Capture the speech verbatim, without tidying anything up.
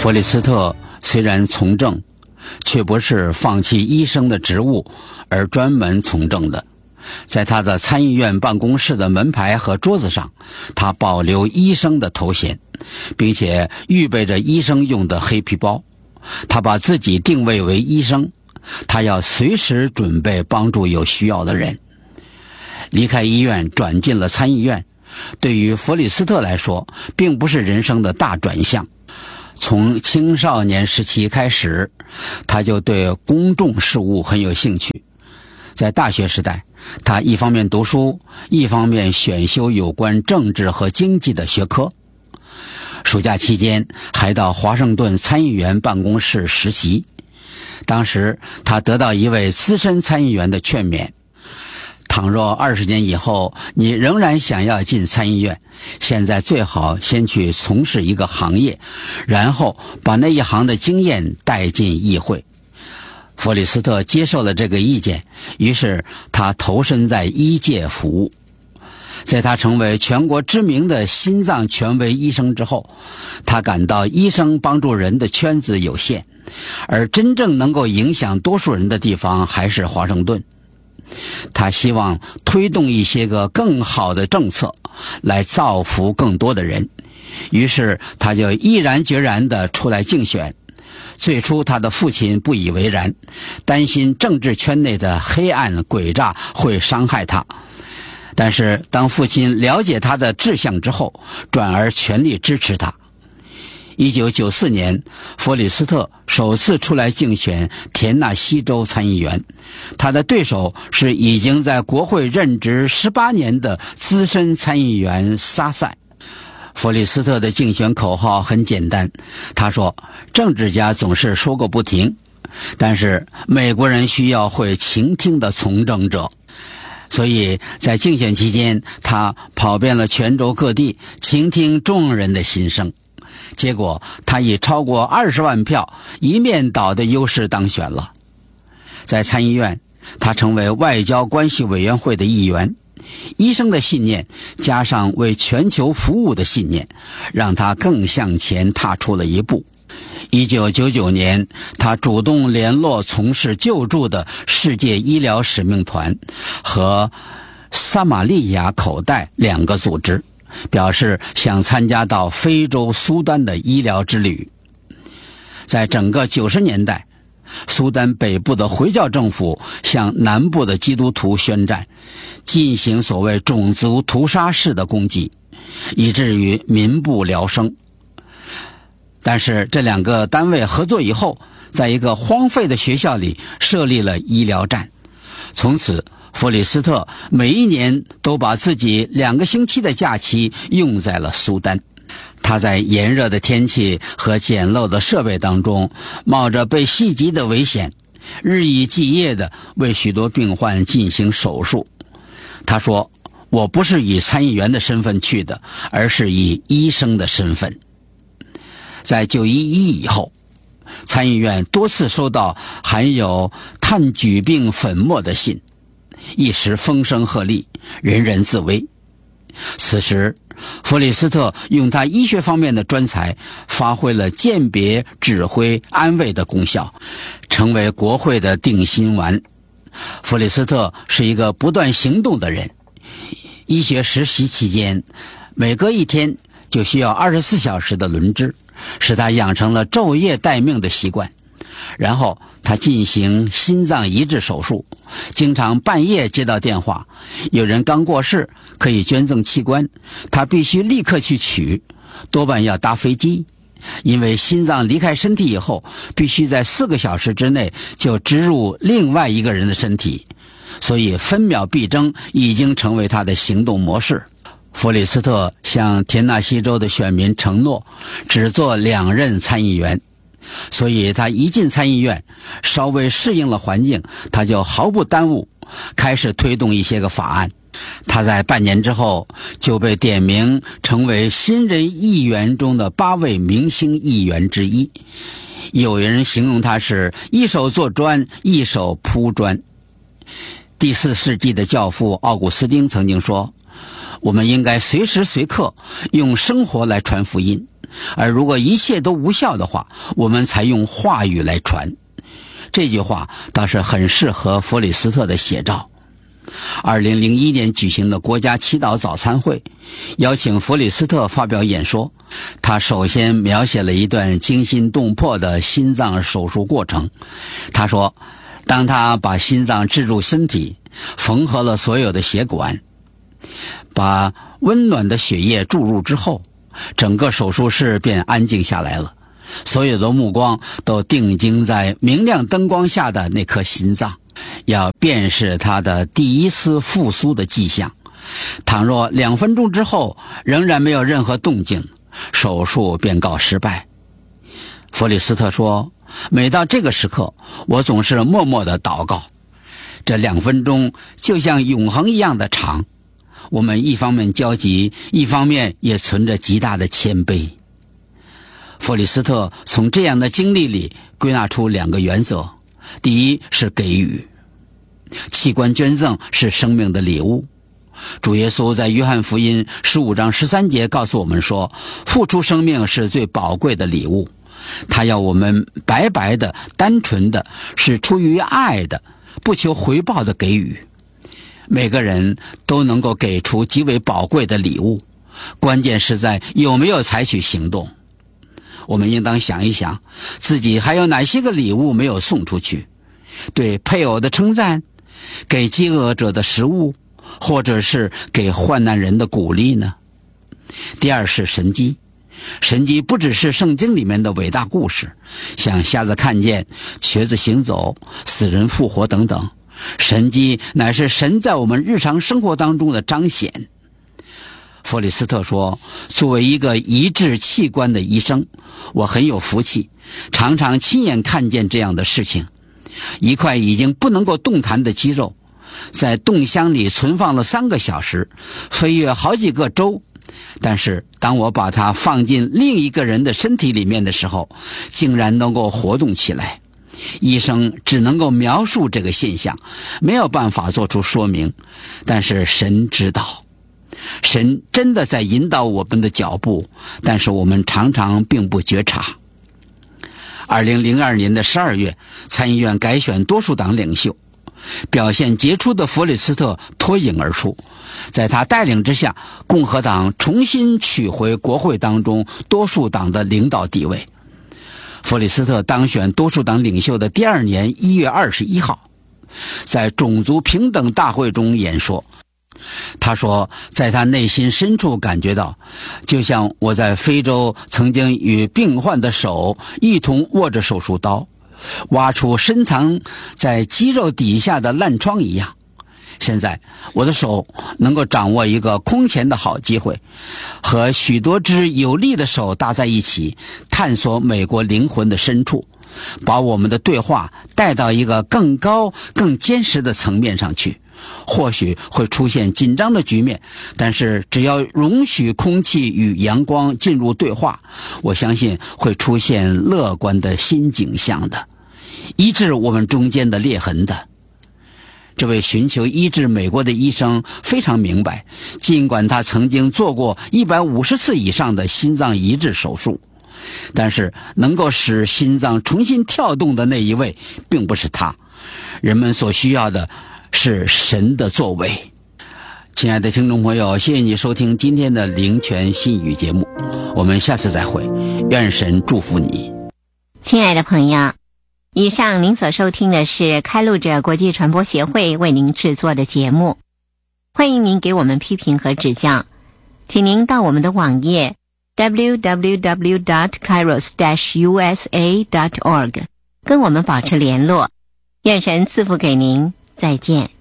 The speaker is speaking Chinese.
弗里斯特虽然从政，却不是放弃医生的职务而专门从政的。在他的参议院办公室的门牌和桌子上，他保留医生的头衔，并且预备着医生用的黑皮包。他把自己定位为医生，他要随时准备帮助有需要的人。离开医院转进了参议院，对于弗里斯特来说，并不是人生的大转向。从青少年时期开始，他就对公众事务很有兴趣。在大学时代，他一方面读书，一方面选修有关政治和经济的学科。暑假期间，还到华盛顿参议员办公室实习。当时，他得到一位资深参议员的劝勉：倘若二十年以后你仍然想要进参议院，现在最好先去从事一个行业，然后把那一行的经验带进议会。弗里斯特接受了这个意见，于是他投身在医界服务。在他成为全国知名的心脏权威医生之后，他感到医生帮助人的圈子有限，而真正能够影响多数人的地方还是华盛顿。他希望推动一些个更好的政策，来造福更多的人，于是他就毅然决然地出来竞选。最初他的父亲不以为然，担心政治圈内的黑暗诡诈会伤害他。但是当父亲了解他的志向之后，转而全力支持他。一九九四年，弗里斯特首次出来竞选田纳西州参议员，他的对手是已经在国会任职十八年的资深参议员萨塞。弗里斯特的竞选口号很简单，他说：政治家总是说个不停，但是美国人需要会倾听的从政者。所以在竞选期间，他跑遍了全州各地，倾听众人的心声。结果他以超过二十万票一面倒的优势当选了。在参议院，他成为外交关系委员会的议员。医生的信念加上为全球服务的信念，让他更向前踏出了一步。一九九九年，他主动联络从事救助的世界医疗使命团和撒玛利亚口袋两个组织，表示想参加到非洲苏丹的医疗之旅。在整个九十年代，苏丹北部的回教政府向南部的基督徒宣战，进行所谓种族屠杀式的攻击，以至于民不聊生。但是这两个单位合作以后，在一个荒废的学校里设立了医疗站。从此，弗里斯特每一年都把自己两个星期的假期用在了苏丹。他在炎热的天气和简陋的设备当中，冒着被袭击的危险，日以继夜地为许多病患进行手术。他说：我不是以参议员的身份去的，而是以医生的身份。在九一一以后，参议院多次收到含有炭疽病粉末的信，一时风声鹤唳，人人自危。此时弗里斯特用他医学方面的专才，发挥了鉴别、指挥、安慰的功效，成为国会的定心丸。弗里斯特是一个不断行动的人。医学实习期间，每隔一天就需要二十四小时的轮值，使他养成了昼夜待命的习惯。然后他进行心脏移植手术，经常半夜接到电话，有人刚过世，可以捐赠器官，他必须立刻去取，多半要搭飞机，因为心脏离开身体以后，必须在四个小时之内就植入另外一个人的身体，所以分秒必争已经成为他的行动模式。弗里斯特向田纳西州的选民承诺，只做两任参议员。所以他一进参议院，稍微适应了环境，他就毫不耽误开始推动一些个法案。他在半年之后就被点名成为新人议员中的八位明星议员之一。有人形容他是一手做砖，一手铺砖。第四世纪的教父奥古斯丁曾经说， 我们应该随时随刻用生活来传福音，而如果一切都无效的话，我们才用话语来传。这句话倒是很适合弗里斯特的写照。二零零一年举行的国家祈祷早餐会邀请弗里斯特发表演说，他首先描写了一段惊心动魄的心脏手术过程。他说，当他把心脏置入身体，缝合了所有的血管，把温暖的血液注入之后，整个手术室便安静下来了，所有的目光都定睛在明亮灯光下的那颗心脏，要辨识它的第一丝复苏的迹象。倘若两分钟之后仍然没有任何动静，手术便告失败。弗里斯特说，每到这个时刻，我总是默默地祷告，这两分钟就像永恒一样的长。我们一方面焦急，一方面也存着极大的谦卑。弗里斯特从这样的经历里归纳出两个原则，第一是给予。器官捐赠是生命的礼物。主耶稣在约翰福音十五章十三节告诉我们说，付出生命是最宝贵的礼物，他要我们白白的、单纯的，是出于爱的，不求回报的给予。每个人都能够给出极为宝贵的礼物，关键是在有没有采取行动。我们应当想一想，自己还有哪些个礼物没有送出去？对配偶的称赞，给饥饿者的食物，或者是给患难人的鼓励呢？第二是神迹。神迹不只是圣经里面的伟大故事，像瞎子看见、瘸子行走、死人复活等等，神迹乃是神在我们日常生活当中的彰显。弗里斯特说，作为一个移植器官的医生，我很有福气，常常亲眼看见这样的事情。一块已经不能够动弹的肌肉，在冻箱里存放了三个小时，飞越好几个州，但是当我把它放进另一个人的身体里面的时候，竟然能够活动起来。医生只能够描述这个现象，没有办法做出说明，但是神知道。神真的在引导我们的脚步，但是我们常常并不觉察。二零零二年的十二月，参议院改选多数党领袖，表现杰出的弗里斯特脱颖而出，在他带领之下，共和党重新取回国会当中多数党的领导地位。弗里斯特当选多数党领袖的第二年一月二十一号，在种族平等大会中演说，他说，在他内心深处感觉到，就像我在非洲曾经与病患的手一同握着手术刀，挖出深藏在肌肉底下的烂疮一样。现在我的手能够掌握一个空前的好机会，和许多只有力的手搭在一起，探索美国灵魂的深处，把我们的对话带到一个更高更坚实的层面上去。或许会出现紧张的局面，但是只要容许空气与阳光进入对话，我相信会出现乐观的新景象的，医治我们中间的裂痕的。这位寻求医治美国的医生非常明白，尽管他曾经做过一百五十次以上的心脏移植手术，但是能够使心脏重新跳动的那一位并不是他。人们所需要的是神的作为。亲爱的听众朋友，谢谢你收听今天的灵泉信语节目，我们下次再会，愿神祝福你。 亲爱的朋友，以上您所收听的是开路者国际传播协会为您制作的节目，欢迎您给我们批评和指教，请您到我们的网页 double-u double-u double-u dot kairos dash u s a dot org 跟我们保持联络。愿神赐福给您，再见。